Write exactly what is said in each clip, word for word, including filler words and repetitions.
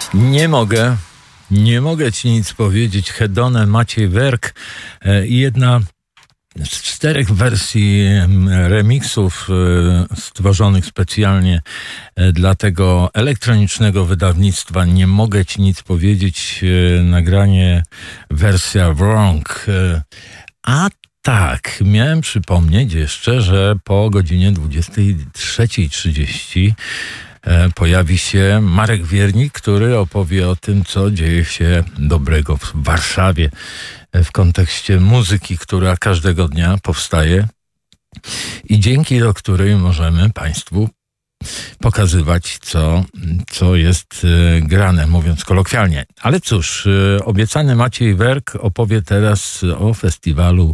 Nie mogę, nie mogę ci nic powiedzieć. Hedone, Maciej Werk i jedna z czterech wersji remixów stworzonych specjalnie dla tego elektronicznego wydawnictwa. Nie mogę ci nic powiedzieć. Nagranie, wersja Wrong. A tak, miałem przypomnieć jeszcze, że po godzinie dwudziestej trzeciej trzydzieści pojawi się Marek Wiernik, który opowie o tym, co dzieje się dobrego w Warszawie w kontekście muzyki, która każdego dnia powstaje i dzięki do której możemy Państwu pokazywać, co, co jest grane, mówiąc kolokwialnie. Ale cóż, obiecany Maciej Werk opowie teraz o festiwalu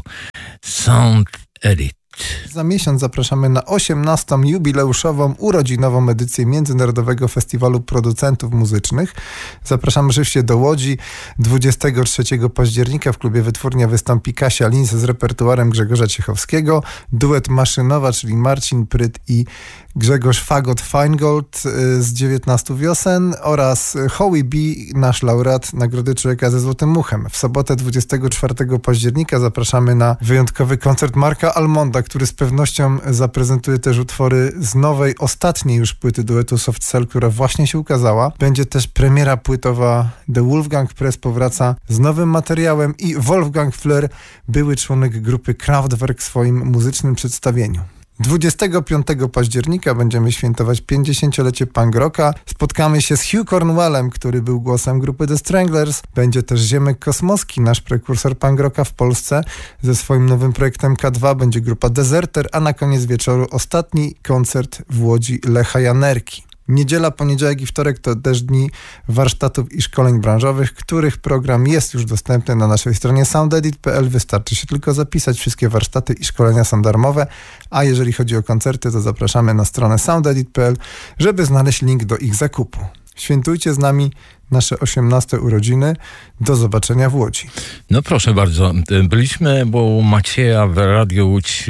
Sound Edit. Za miesiąc zapraszamy na osiemnastą jubileuszową, urodzinową edycję Międzynarodowego Festiwalu Producentów Muzycznych. Zapraszamy oczywiście do Łodzi. dwudziestego trzeciego października w klubie Wytwórnia wystąpi Kasia Lins z repertuarem Grzegorza Ciechowskiego. Duet Maszynowa, czyli Marcin Pryt i Grzegorz Fagot Feingold z dziewiętnastu wiosen oraz Howie B., nasz laureat Nagrody Człowieka ze Złotym Muchem. W sobotę dwudziestego czwartego października zapraszamy na wyjątkowy koncert Marka Almonda, który z pewnością zaprezentuje też utwory z nowej, ostatniej już płyty duetu Soft Cell, która właśnie się ukazała. Będzie też premiera płytowa. The Wolfgang Press powraca z nowym materiałem i Wolfgang Fleur, były członek grupy Kraftwerk, w swoim muzycznym przedstawieniu. dwudziestego piątego października będziemy świętować pięćdziesięciolecie punk rocka. Spotkamy się z Hugh Cornwellem, który był głosem grupy The Stranglers. Będzie też Ziemek Kosmowski, nasz prekursor punk rocka w Polsce, ze swoim nowym projektem K dwa. Będzie grupa Deserter, a na koniec wieczoru ostatni koncert w Łodzi Lecha Janerki. Niedziela, poniedziałek i wtorek to też dni warsztatów i szkoleń branżowych, których program jest już dostępny na naszej stronie soundedit kropka p l. Wystarczy się tylko zapisać. Wszystkie warsztaty i szkolenia są darmowe, a jeżeli chodzi o koncerty, to zapraszamy na stronę soundedit kropka p l, żeby znaleźć link do ich zakupu. Świętujcie z nami nasze osiemnaste urodziny. Do zobaczenia w Łodzi. No proszę bardzo. Byliśmy u Macieja w Radiu Łódź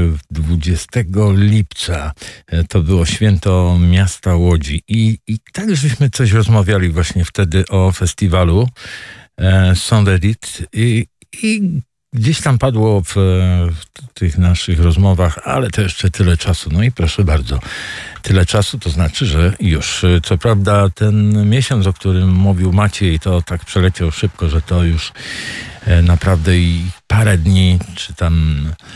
dwudziestego lipca. To było święto miasta Łodzi. I, i tak żeśmy coś rozmawiali właśnie wtedy o festiwalu e, Sound Edit i, i gdzieś tam padło w, w tych naszych rozmowach, ale to jeszcze tyle czasu. No i proszę bardzo, tyle czasu to znaczy, że już. Co prawda ten miesiąc, o którym mówił Maciej, to tak przeleciał szybko, że to już naprawdę i parę dni, czy tam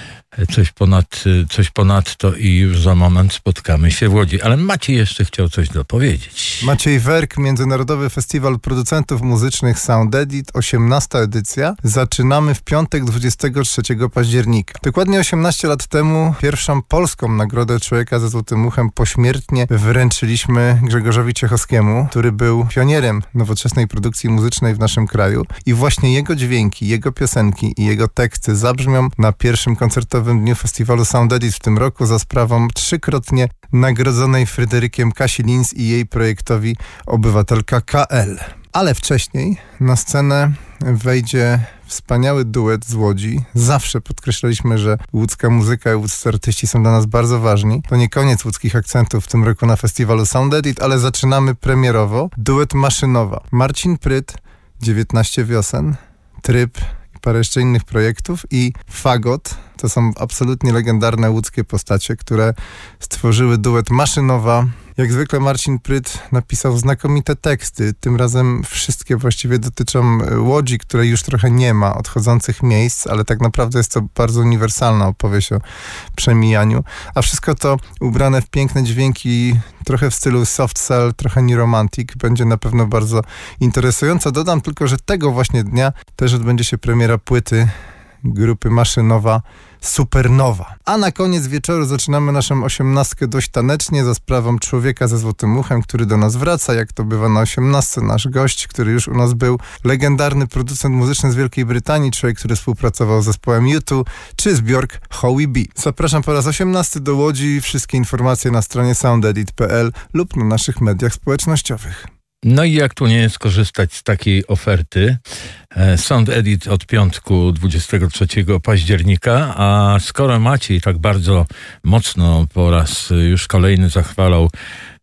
coś ponad, coś ponad to i już za moment spotkamy się w Łodzi. Ale Maciej jeszcze chciał coś dopowiedzieć. Maciej Werk, Międzynarodowy Festiwal Producentów Muzycznych Sound Edit, osiemnasta edycja. Zaczynamy w piątek dwudziestego trzeciego października. Dokładnie osiemnaście lat temu pierwszą polską Nagrodę Człowieka ze Złotym Muchem pośmiertnie wręczyliśmy Grzegorzowi Ciechowskiemu, który był pionierem nowoczesnej produkcji muzycznej w naszym kraju. I właśnie jego dźwięki, jego piosenki i jego teksty zabrzmią na pierwszym koncertowym dniu festiwalu Sound Edit w tym roku za sprawą trzykrotnie nagrodzonej Fryderykiem Kasi Lins i jej projektowi Obywatelka K L. Ale wcześniej na scenę wejdzie wspaniały duet z Łodzi. Zawsze podkreślaliśmy, że łódzka muzyka i łódzcy artyści są dla nas bardzo ważni. To nie koniec łódzkich akcentów w tym roku na festiwalu Sound Edit, ale zaczynamy premierowo. Duet Maszynowa. Marcin Pryt, dziewiętnaście wiosen, Tryb, parę jeszcze innych projektów i Fagot. To są absolutnie legendarne łódzkie postacie, które stworzyły duet Maszynowa. Jak zwykle Marcin Pryt napisał znakomite teksty. Tym razem wszystkie właściwie dotyczą Łodzi, której już trochę nie ma, odchodzących miejsc, ale tak naprawdę jest to bardzo uniwersalna opowieść o przemijaniu. A wszystko to ubrane w piękne dźwięki, trochę w stylu Soft Cell, trochę New Romantic. Będzie na pewno bardzo interesująco. Dodam tylko, że tego właśnie dnia też odbędzie się premiera płyty grupy Maszynowa Supernowa. A na koniec wieczoru zaczynamy naszą osiemnastkę dość tanecznie za sprawą Człowieka ze Złotym Muchem, który do nas wraca, jak to bywa na osiemnastce. Nasz gość, który już u nas był, legendarny producent muzyczny z Wielkiej Brytanii, człowiek, który współpracował z zespołem U dwa, czy z Björk Howie B. Zapraszam po raz osiemnasty do Łodzi. Wszystkie informacje na stronie soundedit kropka p l lub na naszych mediach społecznościowych. No i jak tu nie skorzystać z takiej oferty? Sound Edit od piątku dwudziestego trzeciego października, a skoro Maciej tak bardzo mocno po raz już kolejny zachwalał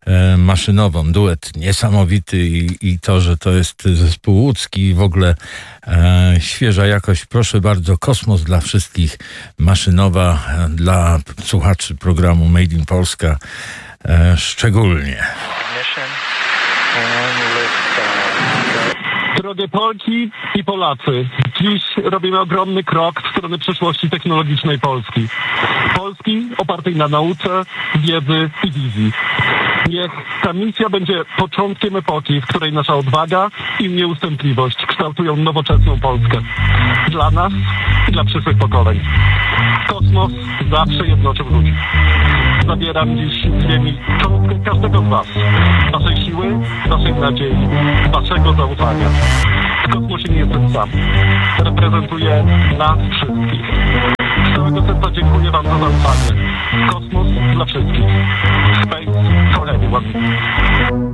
e, maszynową. Duet niesamowity i, i to, że to jest zespół łódzki i w ogóle e, świeża jakość. Proszę bardzo, Kosmos dla wszystkich, maszynowa e, dla słuchaczy programu Made in Polska e, szczególnie. Drogie Polki i Polacy, dziś robimy ogromny krok w stronę przyszłości technologicznej Polski. Polski opartej na nauce, wiedzy i wizji. Niech ta misja będzie początkiem epoki, w której nasza odwaga i nieustępliwość kształtują nowoczesną Polskę. Dla nas i dla przyszłych pokoleń. Kosmos zawsze jednoczył ludzi. Zabieram dziś z ziemi cząstkę każdego z was. Waszej siły, waszej nadziei, waszego zaufania. W kosmosie nie jestem sam. Reprezentuję nas wszystkich. Z całego serca dziękuję wam za zaufanie. Kosmos dla wszystkich. Space for everyone.